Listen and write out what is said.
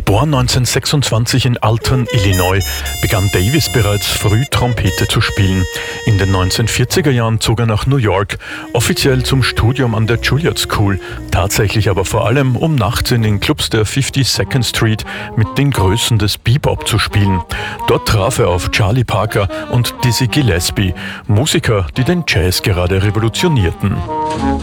Geboren 1926 in Alton, Illinois, begann Davis bereits früh Trompete zu spielen. In den 1940er Jahren zog er nach New York, offiziell zum Studium an der Juilliard School, tatsächlich aber vor allem, um nachts in den Clubs der 52nd Street mit den Größen des Bebop zu spielen. Dort traf er auf Charlie Parker und Dizzy Gillespie, Musiker, die den Jazz gerade revolutionierten.